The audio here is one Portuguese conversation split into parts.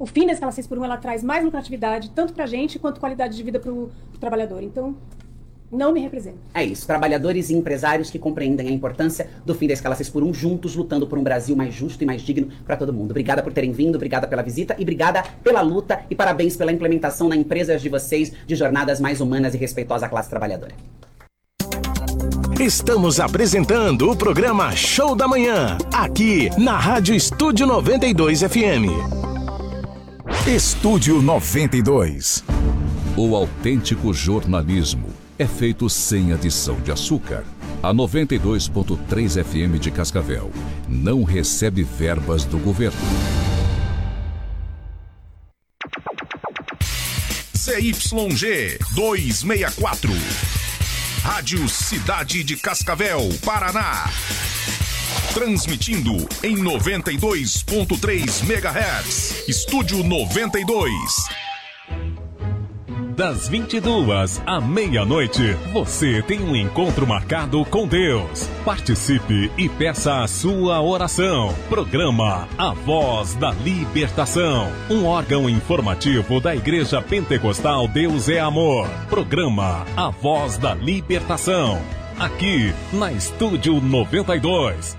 o fim da escala 6x1, ela traz mais lucratividade, tanto pra gente, quanto qualidade de vida pro trabalhador. Então, não me representa. É isso, trabalhadores e empresários que compreendem a importância do fim da escala 6x1, juntos lutando por um Brasil mais justo e mais digno para todo mundo. Obrigada por terem vindo, obrigada pela visita e obrigada pela luta e parabéns pela implementação na empresas de vocês de jornadas mais humanas e respeitosas à classe trabalhadora. Estamos apresentando o programa Show da Manhã, aqui na Rádio Estúdio 92 FM. Estúdio 92. O autêntico jornalismo é feito sem adição de açúcar. A 92.3 FM de Cascavel não recebe verbas do governo. ZYG 264. Rádio Cidade de Cascavel, Paraná. Transmitindo em 92.3 MHz. Estúdio 92. Das 22 à meia-noite, você tem um encontro marcado com Deus. Participe e peça a sua oração. Programa A Voz da Libertação, um órgão informativo da Igreja Pentecostal Deus é Amor. Programa A Voz da Libertação, aqui na Estúdio 92.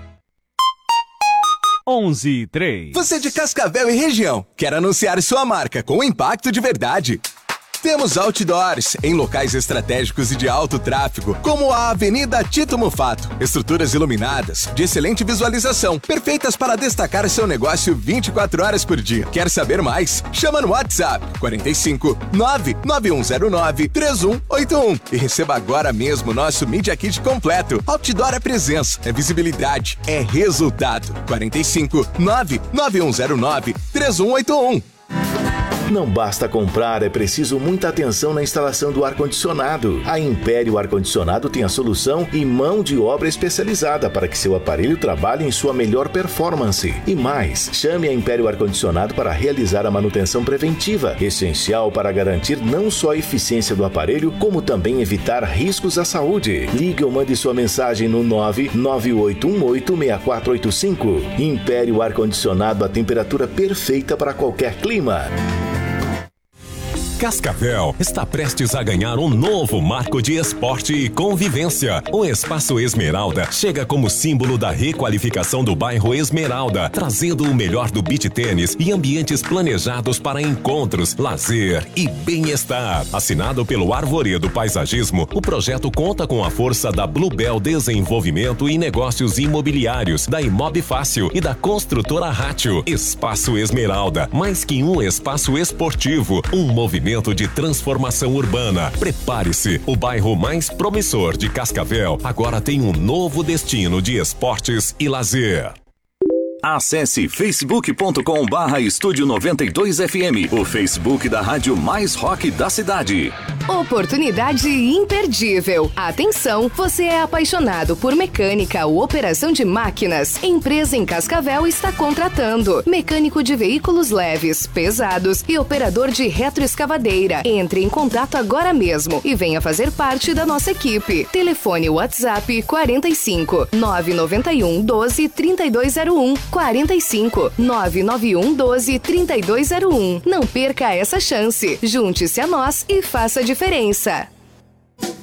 11:03. Você de Cascavel e região, quer anunciar sua marca com impacto de verdade? Temos outdoors em locais estratégicos e de alto tráfego, como a Avenida Tito Mufato. Estruturas iluminadas, de excelente visualização, perfeitas para destacar seu negócio 24 horas por dia. Quer saber mais? Chama no WhatsApp 45 99109 3181 e receba agora mesmo nosso Media Kit completo. Outdoor é presença, é visibilidade, é resultado. 45 99109 3181. Não basta comprar, é preciso muita atenção na instalação do ar-condicionado. A Império Ar-Condicionado tem a solução e mão de obra especializada para que seu aparelho trabalhe em sua melhor performance. E mais, chame a Império Ar-Condicionado para realizar a manutenção preventiva, essencial para garantir não só a eficiência do aparelho, como também evitar riscos à saúde. Ligue ou mande sua mensagem no 998186485. Império Ar-Condicionado, a temperatura perfeita para qualquer clima. Cascavel está prestes a ganhar um novo marco de esporte e convivência. O Espaço Esmeralda chega como símbolo da requalificação do bairro Esmeralda, trazendo o melhor do beach tênis e ambientes planejados para encontros, lazer e bem-estar. Assinado pelo Arvoredo Paisagismo, o projeto conta com a força da Bluebell Desenvolvimento e Negócios Imobiliários, da Imob Fácil e da construtora Rátio. Espaço Esmeralda, mais que um espaço esportivo, um movimento de transformação urbana. Prepare-se, o bairro mais promissor de Cascavel agora tem um novo destino de esportes e lazer. Acesse facebook.com/Estúdio 92 FM, o Facebook da rádio mais rock da cidade. Oportunidade imperdível. Atenção, você é apaixonado por mecânica ou operação de máquinas? Empresa em Cascavel está contratando mecânico de veículos leves, pesados e operador de retroescavadeira. Entre em contato agora mesmo e venha fazer parte da nossa equipe. Telefone WhatsApp 45 991 12 3201. 45 991 12 3201. Não perca essa chance. Junte-se a nós e faça a diferença.